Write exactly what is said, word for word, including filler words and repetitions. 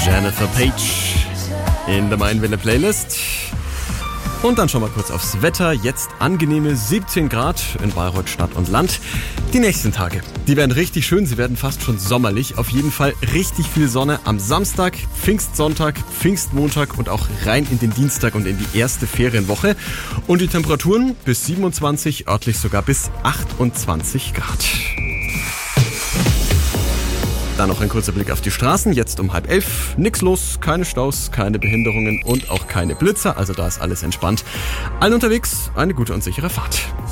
Jennifer Page in der Mein Welle Playlist. Und dann schon mal kurz aufs Wetter. Jetzt angenehme siebzehn Grad in Bayreuth Stadt und Land. Die nächsten Tage, die werden richtig schön. Sie werden fast schon sommerlich. Auf jeden Fall richtig viel Sonne am Samstag, Pfingstsonntag, Pfingstmontag und auch rein in den Dienstag und in die erste Ferienwoche. Und die Temperaturen bis siebenundzwanzig, örtlich sogar bis achtundzwanzig Grad. Dann noch ein kurzer Blick auf die Straßen. Jetzt um halb elf. Nix los, keine Staus, keine Behinderungen und auch keine Blitzer. Also da ist alles entspannt. Allen unterwegs eine gute und sichere Fahrt.